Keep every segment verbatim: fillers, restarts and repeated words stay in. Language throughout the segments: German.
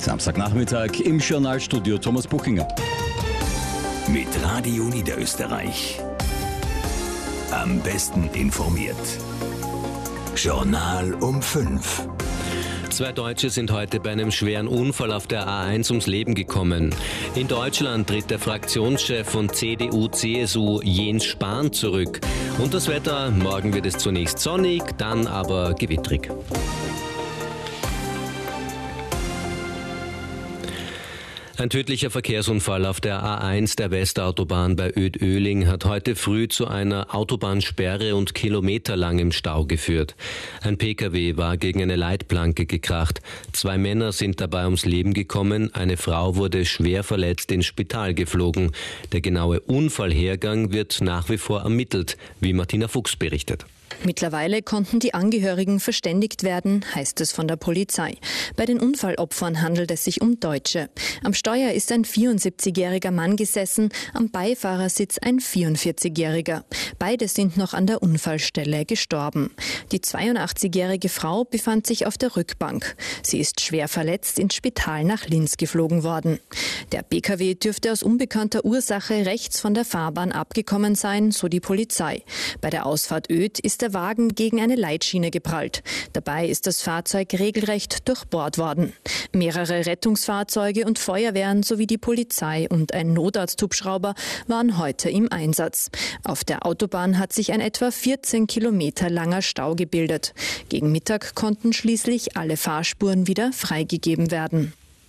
Samstagnachmittag im Journalstudio Thomas Buchinger. Mit Radio Niederösterreich. Am besten informiert. Journal um fünf. Zwei Deutsche sind heute bei einem schweren Unfall auf der A eins ums Leben gekommen. In Deutschland tritt der Fraktionschef von C D U C S U Jens Spahn zurück. Und das Wetter, morgen wird es zunächst sonnig, dann aber gewittrig. Ein tödlicher Verkehrsunfall auf der A eins der Westautobahn bei Oedt-Öhling hat heute früh zu einer Autobahnsperre und kilometerlangem Stau geführt. Ein Pkw war gegen eine Leitplanke gekracht. Zwei Männer sind dabei ums Leben gekommen. Eine Frau wurde schwer verletzt ins Spital geflogen. Der genaue Unfallhergang wird nach wie vor ermittelt, wie Martina Fuchs berichtet. Mittlerweile konnten die Angehörigen verständigt werden, heißt es von der Polizei. Bei den Unfallopfern handelt es sich um Deutsche. Am Steuer ist ein vierundsiebzigjähriger Mann gesessen, am Beifahrersitz ein vierundvierzigjähriger. Beide sind noch an der Unfallstelle gestorben. Die zweiundachtzigjährige Frau befand sich auf der Rückbank. Sie ist schwer verletzt ins Spital nach Linz geflogen worden. Der Pkw dürfte aus unbekannter Ursache rechts von der Fahrbahn abgekommen sein, so die Polizei. Bei der Ausfahrt Oedt ist der Wagen gegen eine Leitschiene geprallt. Dabei ist das Fahrzeug regelrecht durchbohrt worden. Mehrere Rettungsfahrzeuge und Feuerwehren sowie die Polizei und ein Notarzthubschrauber waren heute im Einsatz. Auf der Autobahn hat sich ein etwa vierzehn Kilometer langer Stau gebildet. Gegen Mittag konnten schließlich alle Fahrspuren wieder freigegeben werden.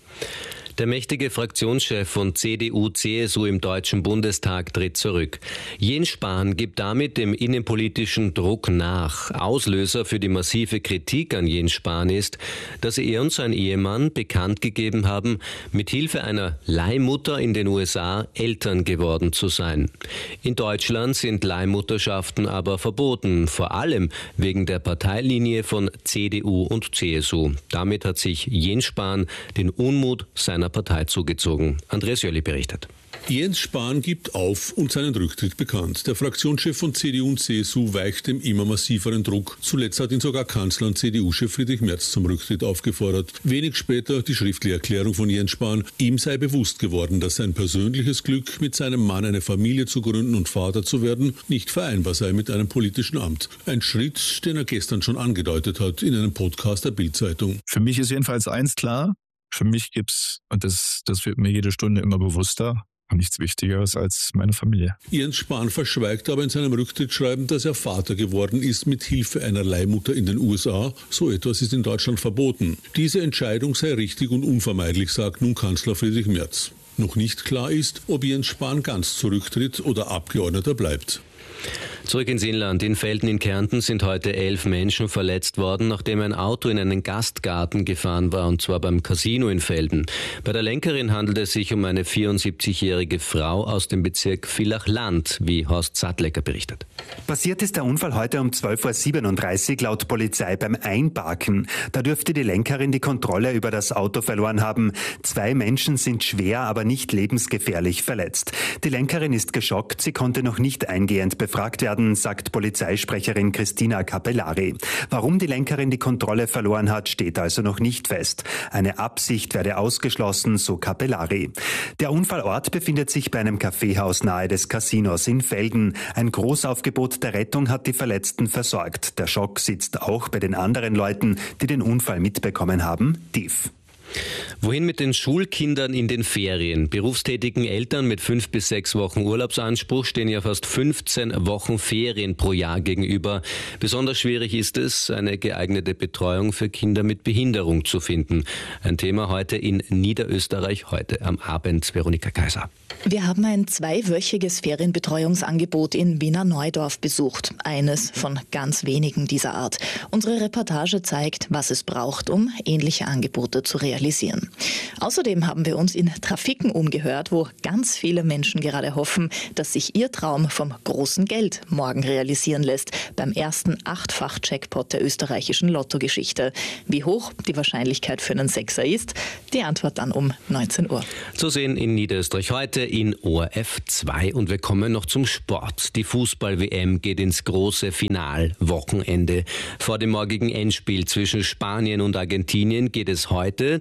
Der mächtige Fraktionschef von C D U C S U im Deutschen Bundestag tritt zurück. Jens Spahn gibt damit dem innenpolitischen Druck nach. Auslöser für die massive Kritik an Jens Spahn ist, dass er und sein Ehemann bekannt gegeben haben, mit Hilfe einer Leihmutter in den U S A Eltern geworden zu sein. In Deutschland sind Leihmutterschaften aber verboten, vor allem wegen der Parteilinie von C D U und C S U. Damit hat sich Jens Spahn den Unmut seiner Partei zugezogen. Andreas Jölli berichtet. Jens Spahn gibt auf und seinen Rücktritt bekannt. Der Fraktionschef von C D U und C S U weicht dem immer massiveren Druck. Zuletzt hat ihn sogar Kanzler und C D U-Chef Friedrich Merz zum Rücktritt aufgefordert. Wenig später die schriftliche Erklärung von Jens Spahn. Ihm sei bewusst geworden, dass sein persönliches Glück, mit seinem Mann eine Familie zu gründen und Vater zu werden, nicht vereinbar sei mit einem politischen Amt. Ein Schritt, den er gestern schon angedeutet hat in einem Podcast der Bild-Zeitung. Für mich ist jedenfalls eins klar. Für mich gibt's, und das, das wird mir jede Stunde immer bewusster, nichts Wichtigeres als meine Familie. Jens Spahn verschweigt aber in seinem Rücktrittsschreiben, dass er Vater geworden ist mit Hilfe einer Leihmutter in den U S A. So etwas ist in Deutschland verboten. Diese Entscheidung sei richtig und unvermeidlich, sagt nun Kanzler Friedrich Merz. Noch nicht klar ist, ob Jens Spahn ganz zurücktritt oder Abgeordneter bleibt. Zurück ins Inland. In Velden in Kärnten sind heute elf Menschen verletzt worden, nachdem ein Auto in einen Gastgarten gefahren war, und zwar beim Casino in Velden. Bei der Lenkerin handelt es sich um eine vierundsiebzigjährige Frau aus dem Bezirk Villach-Land, wie Horst Sattlecker berichtet. Passiert ist der Unfall heute um zwölf Uhr siebenunddreißig laut Polizei beim Einparken. Da dürfte die Lenkerin die Kontrolle über das Auto verloren haben. Zwei Menschen sind schwer, aber nicht lebensgefährlich verletzt. Die Lenkerin ist geschockt, sie konnte noch nicht eingehend befragt werden, sagt Polizeisprecherin Christina Capellari. Warum die Lenkerin die Kontrolle verloren hat, steht also noch nicht fest. Eine Absicht werde ausgeschlossen, so Capellari. Der Unfallort befindet sich bei einem Kaffeehaus nahe des Casinos in Velden. Ein Großaufgebot der Rettung hat die Verletzten versorgt. Der Schock sitzt auch bei den anderen Leuten, die den Unfall mitbekommen haben, tief. Wohin mit den Schulkindern in den Ferien? Berufstätigen Eltern mit fünf bis sechs Wochen Urlaubsanspruch stehen ja fast fünfzehn Wochen Ferien pro Jahr gegenüber. Besonders schwierig ist es, eine geeignete Betreuung für Kinder mit Behinderung zu finden. Ein Thema heute in Niederösterreich, heute am Abend. Veronika Kaiser. Wir haben ein zweiwöchiges Ferienbetreuungsangebot in Wiener Neudorf besucht. Eines von ganz wenigen dieser Art. Unsere Reportage zeigt, was es braucht, um ähnliche Angebote zu realisieren. Außerdem haben wir uns in Trafiken umgehört, wo ganz viele Menschen gerade hoffen, dass sich ihr Traum vom großen Geld morgen realisieren lässt, beim ersten Achtfach-Jackpot der österreichischen Lottogeschichte. Wie hoch die Wahrscheinlichkeit für einen Sechser ist, die Antwort dann um neunzehn Uhr. Zu sehen in Niederösterreich heute in O R F zwei, und wir kommen noch zum Sport. Die Fußball-W M geht ins große Finalwochenende. Vor dem morgigen Endspiel zwischen Spanien und Argentinien geht es heute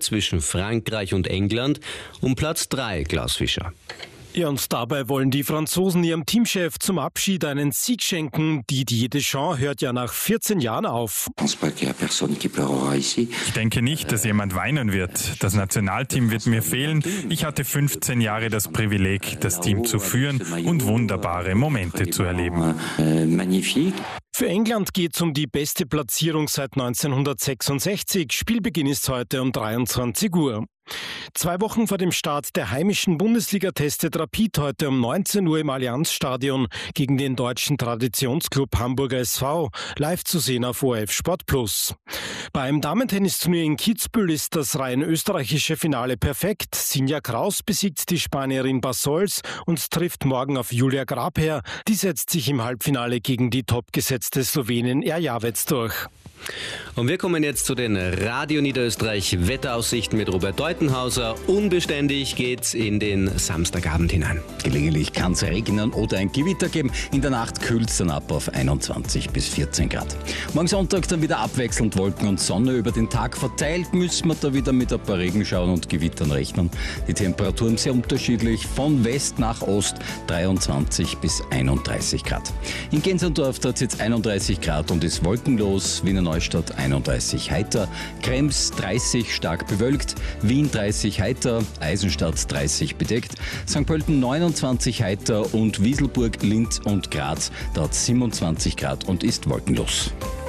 zwischen Frankreich und England um Platz drei, Klaus Fischer. Ja, und dabei wollen die Franzosen ihrem Teamchef zum Abschied einen Sieg schenken. Didier Deschamps hört ja nach vierzehn Jahren auf. Ich denke nicht, dass jemand weinen wird. Das Nationalteam wird mir fehlen. Ich hatte fünfzehn Jahre das Privileg, das Team zu führen und wunderbare Momente zu erleben. Für England geht es um die beste Platzierung seit neunzehnhundertsechsundsechzig. Spielbeginn ist heute um dreiundzwanzig Uhr. Zwei Wochen vor dem Start der heimischen Bundesliga testet Rapid heute um neunzehn Uhr im Allianzstadion gegen den deutschen Traditionsclub Hamburger S V, live zu sehen auf O R F Sport Plus. Beim Damentennisturnier in Kitzbühel ist das rein österreichische Finale perfekt. Sinja Kraus besiegt die Spanierin Basols und trifft morgen auf Julia Grabherr. Die setzt sich im Halbfinale gegen die topgesetzte Slowenin Erjavec durch. Und wir kommen jetzt zu den Radio Niederösterreich Wetteraussichten mit Robert Deutenhauser. Unbeständig geht's in den Samstagabend hinein. Gelegentlich kann es regnen oder ein Gewitter geben. In der Nacht kühlt es dann ab auf einundzwanzig bis vierzehn Grad. Morgen Sonntag dann wieder abwechselnd Wolken und Sonne über den Tag verteilt. Müssen wir da wieder mit ein paar Regenschauern und Gewittern rechnen. Die Temperaturen sehr unterschiedlich. Von West nach Ost dreiundzwanzig bis einunddreißig Grad. In Gensendorf dort jetzt einunddreißig Grad und ist wolkenlos. Wiener Neustadt einunddreißig heiter, Krems dreißig stark bewölkt, Wien dreißig heiter, Eisenstadt dreißig bedeckt, Sankt Pölten neunundzwanzig heiter und Wieselburg, Linz und Graz dort siebenundzwanzig Grad und ist wolkenlos.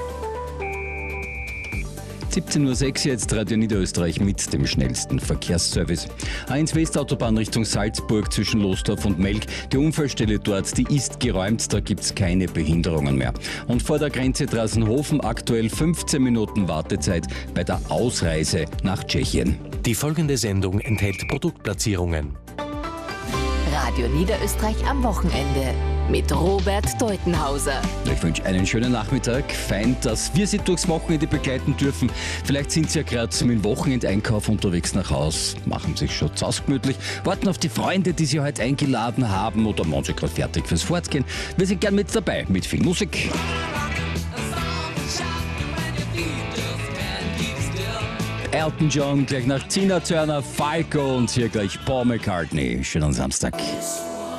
siebzehn Uhr sechs jetzt Radio Niederösterreich mit dem schnellsten Verkehrsservice. A eins Westautobahn Richtung Salzburg zwischen Lostorf und Melk. Die Unfallstelle dort, die ist geräumt, da gibt es keine Behinderungen mehr. Und vor der Grenze Drassenhofen aktuell fünfzehn Minuten Wartezeit bei der Ausreise nach Tschechien. Die folgende Sendung enthält Produktplatzierungen. Radio Niederösterreich am Wochenende mit Robert Deutenhauser. Ich wünsche einen schönen Nachmittag. Fein, dass wir Sie durchs Wochenende begleiten dürfen. Vielleicht sind Sie ja gerade mit dem Wochenendeinkauf unterwegs nach Haus, machen sich schon gemütlich, warten auf die Freunde, die Sie heute eingeladen haben oder machen Sie gerade fertig fürs Fortgehen. Wir sind gern mit dabei, mit viel Musik. Elton John, gleich nach Tina Turner, Falco und hier gleich Paul McCartney. Schönen Samstag.